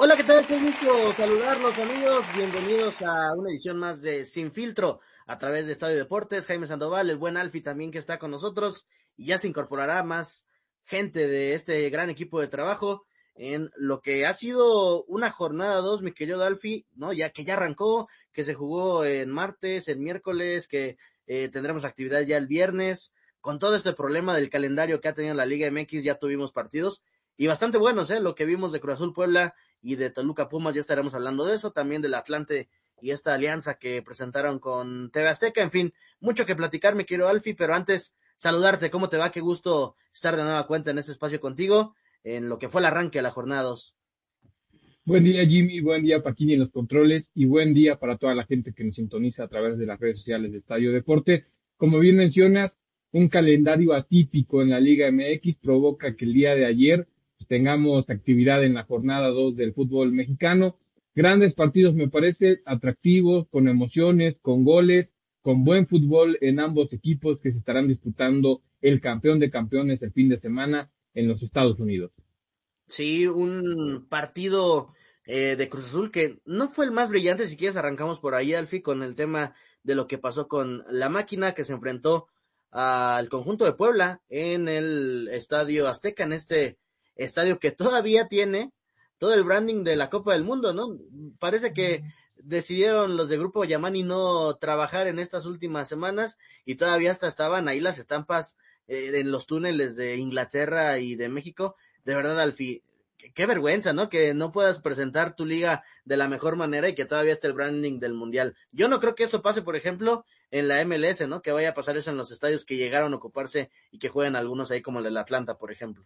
Hola, ¿qué tal? Qué gusto saludarlos, amigos. Bienvenidos a una edición más de Sin Filtro a través de Estadio Deportes. Jaime Sandoval, el buen Alfi también que está con nosotros, y ya se incorporará más gente de este gran equipo de trabajo en lo que ha sido una jornada 2, mi querido Alfi, ¿no? Ya que ya arrancó, que se jugó en martes, el miércoles, que tendremos actividad ya el viernes. Con todo este problema del calendario que ha tenido la Liga MX, ya tuvimos partidos y bastante buenos, lo que vimos de Cruz Azul Puebla y de Toluca Pumas, ya estaremos hablando de eso, también del Atlante y esta alianza que presentaron con TV Azteca. En fin, mucho que platicar, mi querido Alfi, pero antes saludarte. ¿Cómo te va? Qué gusto estar de nueva cuenta en este espacio contigo, en lo que fue el arranque de la jornada 2. Buen día, Jimmy, buen día, Paquini en los controles y buen día para toda la gente que nos sintoniza a través de las redes sociales de Estadio Deportes. Como bien mencionas, un calendario atípico en la Liga MX provoca que el día de ayer tengamos actividad en la jornada 2 del fútbol mexicano. Grandes partidos, me parece, atractivos, con emociones, con goles, con buen fútbol en ambos equipos que se estarán disputando el campeón de campeones el fin de semana en los Estados Unidos. Sí, un partido de Cruz Azul que no fue el más brillante. Si quieres arrancamos por ahí, Alfi, con el tema de lo que pasó con la máquina que se enfrentó al conjunto de Puebla en el Estadio Azteca, en este estadio que todavía tiene todo el branding de la Copa del Mundo, ¿no? Parece que decidieron los de Grupo Yamani no trabajar en estas últimas semanas y todavía hasta estaban ahí las estampas en los túneles de Inglaterra y de México. De verdad, Alfi, qué vergüenza, ¿no? Que no puedas presentar tu liga de la mejor manera y que todavía esté el branding del mundial. Yo no creo que eso pase, por ejemplo, en la MLS, ¿no? Que vaya a pasar eso en los estadios que llegaron a ocuparse y que jueguen algunos ahí como el del Atlanta, por ejemplo.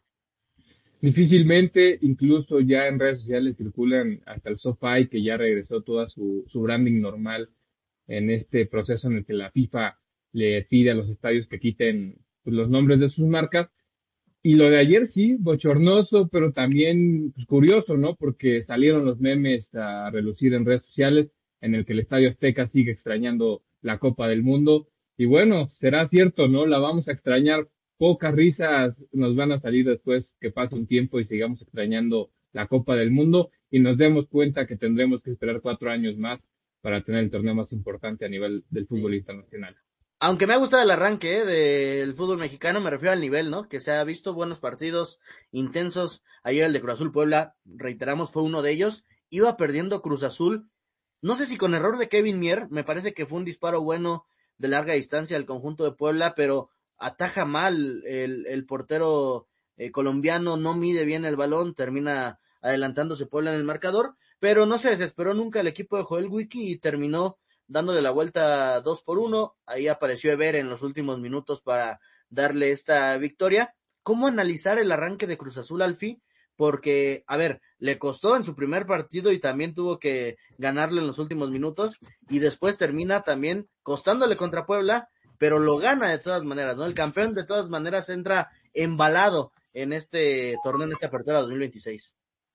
Difícilmente, incluso ya en redes sociales circulan hasta el SoFi, que ya regresó toda su branding normal en este proceso en el que la FIFA le pide a los estadios que quiten pues, los nombres de sus marcas. Y lo de ayer sí, bochornoso, pero también pues, curioso, ¿no? Porque salieron los memes a relucir en redes sociales en el que el Estadio Azteca sigue extrañando la Copa del Mundo. Y bueno, será cierto, ¿no? La vamos a extrañar. Pocas risas nos van a salir después que pase un tiempo y sigamos extrañando la Copa del Mundo y nos demos cuenta que tendremos que esperar 4 años más para tener el torneo más importante a nivel del fútbol Sí. internacional. Aunque me ha gustado el arranque del fútbol mexicano, me refiero al nivel, ¿no? Que se ha visto buenos partidos intensos. Ayer el de Cruz Azul Puebla, reiteramos, fue uno de ellos. Iba perdiendo Cruz Azul. No sé si con error de Kevin Mier, me parece que fue un disparo bueno de larga distancia al conjunto de Puebla, pero ataja mal el portero colombiano, no mide bien el balón, termina adelantándose Puebla en el marcador, pero no se desesperó nunca el equipo de Joel Wiki y terminó dándole la vuelta 2-1. Ahí apareció Ever en los últimos minutos para darle esta victoria. ¿Cómo analizar el arranque de Cruz Azul, Alfi? Porque, a ver, le costó en su primer partido y también tuvo que ganarle en los últimos minutos, y después termina también costándole contra Puebla, pero lo gana de todas maneras, ¿no? El campeón de todas maneras entra embalado en este torneo, en esta apertura 2026.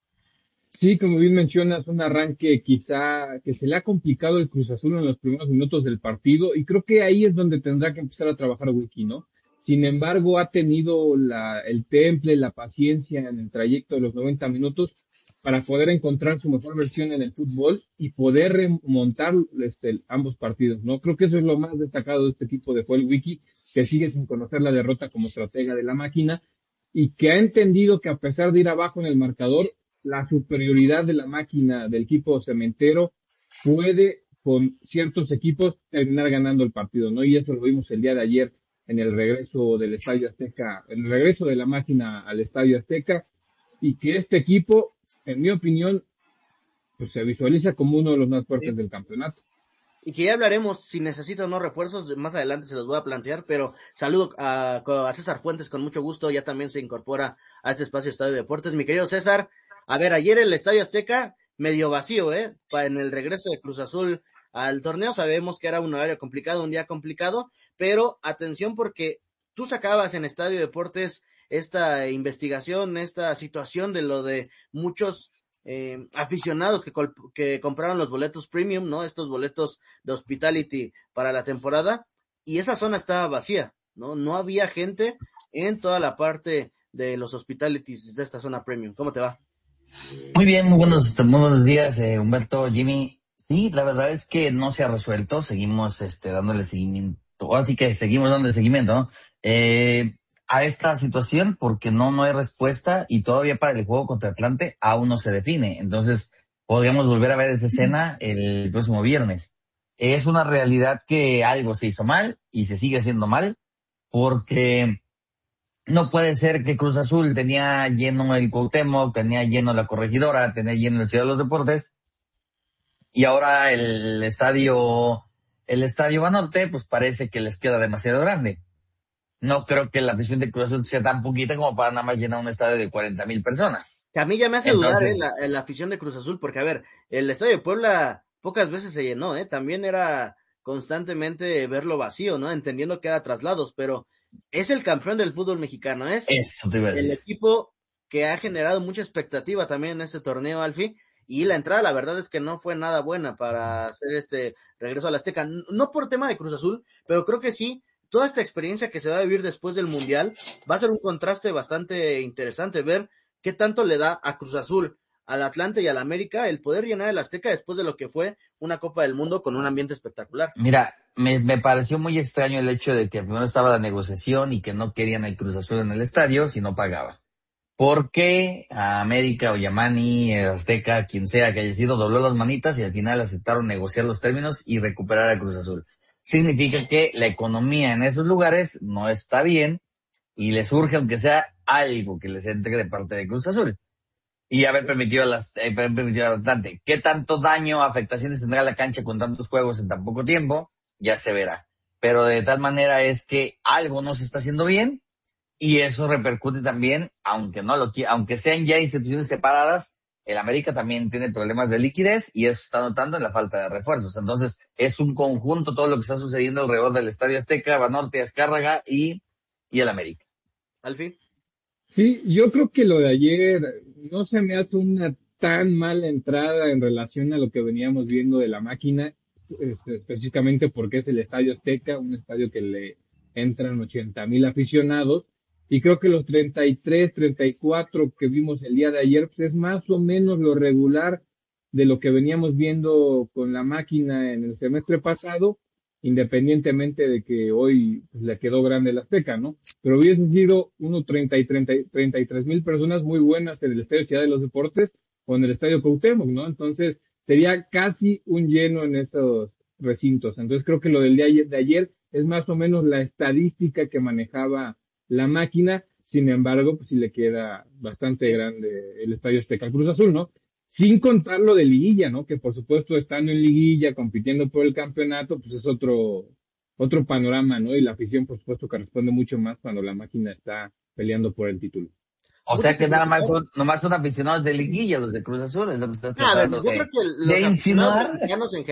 Sí, como bien mencionas, un arranque quizá que se le ha complicado el Cruz Azul en los primeros minutos del partido y creo que ahí es donde tendrá que empezar a trabajar Wiki, ¿no? Sin embargo, ha tenido el temple, la paciencia en el trayecto de los 90 minutos para poder encontrar su mejor versión en el fútbol y poder remontar ambos partidos, ¿no? Creo que eso es lo más destacado de este equipo de Joel Wiki, que sigue sin conocer la derrota como estratega de la máquina y que ha entendido que a pesar de ir abajo en el marcador, la superioridad de la máquina del equipo cementero puede con ciertos equipos terminar ganando el partido, ¿no? Y eso lo vimos el día de ayer en el regreso del Estadio Azteca, en el regreso de la máquina al Estadio Azteca, y que este equipo, en mi opinión, pues se visualiza como uno de los más fuertes del campeonato. Y que ya hablaremos si necesito o no refuerzos, más adelante se los voy a plantear, pero saludo a César Fuentes con mucho gusto, ya también se incorpora a este espacio Estadio Deportes. Mi querido César, a ver, ayer el Estadio Azteca medio vacío, en el regreso de Cruz Azul al torneo, sabemos que era un horario complicado, un día complicado, pero atención porque tú sacabas en Estadio Deportes esta investigación, esta situación de lo de muchos aficionados que compraron los boletos premium, ¿no? Estos boletos de hospitality para la temporada, y esa zona estaba vacía, ¿no? No había gente en toda la parte de los hospitalities de esta zona premium. ¿Cómo te va? Muy bien, muy buenos días, Humberto, Jimmy. Sí, la verdad es que no se ha resuelto, seguimos dándole seguimiento, ahora sí que seguimos dándole seguimiento, ¿no? A esta situación porque no hay respuesta y todavía para el juego contra Atlante aún no se define. Entonces, podríamos volver a ver esa escena el próximo viernes. Es una realidad que algo se hizo mal y se sigue haciendo mal porque no puede ser que Cruz Azul tenía lleno el Cuauhtémoc, tenía lleno la Corregidora, tenía lleno el Ciudad de los Deportes, y ahora el estadio Banorte, pues parece que les queda demasiado grande. No creo que la afición de Cruz Azul sea tan poquita como para nada más llenar un estadio de 40,000 personas. Que a mí ya me hace dudar, Entonces, la afición de Cruz Azul, porque a ver, el estadio de Puebla pocas veces se llenó, también era constantemente verlo vacío, ¿no? Entendiendo que era traslados, pero es el campeón del fútbol mexicano, es eso te iba a el decir. equipo que ha generado mucha expectativa también en este torneo, Alfi, y la entrada, la verdad es que no fue nada buena para hacer este regreso al Azteca, no por tema de Cruz Azul, pero creo que sí, toda esta experiencia que se va a vivir después del Mundial va a ser un contraste bastante interesante, ver qué tanto le da a Cruz Azul, al Atlante y al América el poder llenar el Azteca después de lo que fue una Copa del Mundo con un ambiente espectacular. Mira, me pareció muy extraño el hecho de que primero estaba la negociación y que no querían el Cruz Azul en el estadio si no pagaba. ¿Por qué a América o Yamani, Azteca, quien sea que haya sido, dobló las manitas y al final aceptaron negociar los términos y recuperar a Cruz Azul? Significa que la economía en esos lugares no está bien y les urge, aunque sea algo que les entre de parte de Cruz Azul. Y haber permitido al Atlante. ¿Qué tanto daño, afectaciones tendrá la cancha con tantos juegos en tan poco tiempo? Ya se verá. Pero de tal manera es que algo no se está haciendo bien y eso repercute también, aunque sean ya instituciones separadas, el América también tiene problemas de liquidez y eso está notando en la falta de refuerzos. Entonces, es un conjunto todo lo que está sucediendo alrededor del Estadio Azteca, Banorte, Azcárraga y el América. Alfi. Sí, yo creo que lo de ayer no se me hace una tan mala entrada en relación a lo que veníamos viendo de la máquina, específicamente porque es el Estadio Azteca, un estadio que le entran 80,000 aficionados, y creo que los 33, 34 que vimos el día de ayer, pues es más o menos lo regular de lo que veníamos viendo con la máquina en el semestre pasado, independientemente de que hoy pues, le quedó grande el Azteca, ¿no? Pero hubiese sido 33,000 personas muy buenas en el Estadio Ciudad de los Deportes o en el Estadio Cuauhtémoc, ¿no? Entonces sería casi un lleno en esos recintos. Entonces creo que lo del día de ayer es más o menos la estadística que manejaba la máquina. Sin embargo, pues sí le queda bastante grande el Estadio Azteca Cruz Azul, ¿no? Sin contar lo de liguilla, ¿no? Que por supuesto estando en liguilla, compitiendo por el campeonato, pues es otro panorama, ¿no? Y la afición, por supuesto, que responde mucho más cuando la máquina está peleando por el título. O Mucho sea que que nada más platicar. nomás son aficionados de liguilla los de Cruz Azul, es lo que estás A ver, tratando yo creo que de los aficionados insinuar. mexicanos en